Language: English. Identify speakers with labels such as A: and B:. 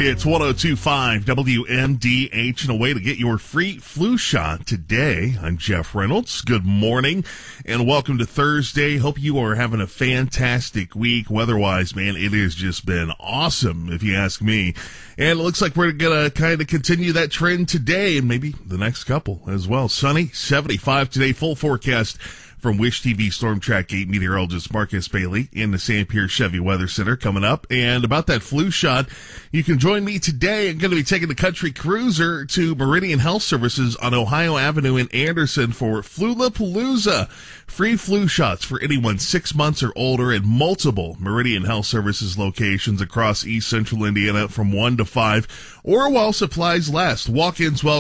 A: It's 102.5 WMDH, and a way to get your free flu shot today. I'm Jeff Reynolds. Good morning, and welcome to Thursday. Hope you are having a fantastic week. Weather-wise, man, it has just been awesome, if you ask me. And it looks like we're going to kind of continue that trend today, and maybe the next couple as well. Sunny, 75 today, full forecast from Wish TV Storm Track 8 meteorologist Marcus Bailey in the St. Pierre Chevy Weather Center coming up. And about that flu shot, you can join me today. I'm going to be taking the Country Cruiser to Meridian Health Services on Ohio Avenue in Anderson for Flulapalooza. Free flu shots for anyone 6 months or older at multiple Meridian Health Services locations across East Central Indiana from 1 to 5 or while supplies last. Walk-ins welcome.